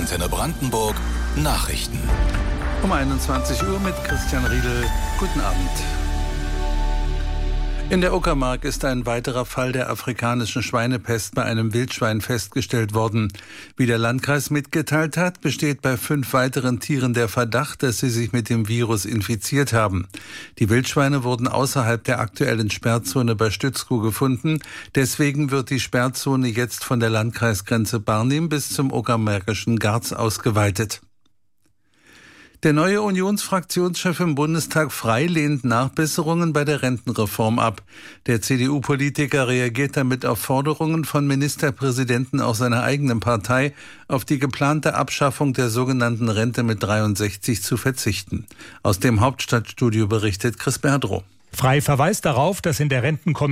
Antenne Brandenburg Nachrichten. Um 21 Uhr mit Christian Riedel. Guten Abend. In der Uckermark ist ein weiterer Fall der afrikanischen Schweinepest bei einem Wildschwein festgestellt worden. Wie der Landkreis mitgeteilt hat, besteht bei 5 weiteren Tieren der Verdacht, dass sie sich mit dem Virus infiziert haben. Die Wildschweine wurden außerhalb der aktuellen Sperrzone bei Stützkuh gefunden. Deswegen wird die Sperrzone jetzt von der Landkreisgrenze Barnim bis zum uckermärkischen Garz ausgeweitet. Der neue Unionsfraktionschef im Bundestag Frey lehnt Nachbesserungen bei der Rentenreform ab. Der CDU-Politiker reagiert damit auf Forderungen von Ministerpräsidenten aus seiner eigenen Partei, auf die geplante Abschaffung der sogenannten Rente mit 63 zu verzichten. Aus dem Hauptstadtstudio berichtet Chris Berdrow. Frey verweist darauf, dass in der Rentenkommission